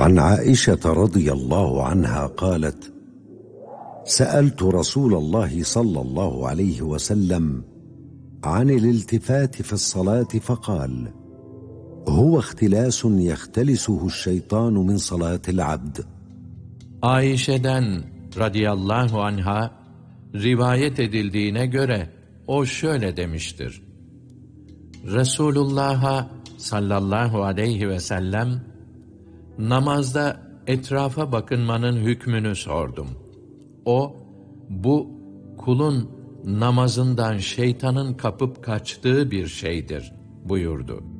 عن عائشة رضي الله عنها قالت: سألت رسول الله صلى الله عليه وسلم عن الالتفات في الصلاة فقال: هو اختلاس يختلسه الشيطان من صلاة العبد. Ayşe'den radıyallahu anha rivayet edildiğine göre o şöyle demiştir: Resulullah'a sallallahu aleyhi ve sellem namazda etrafa bakınmanın hükmünü sordum. O, bu kulun namazından şeytanın kapıp kaçtığı bir şeydir buyurdu.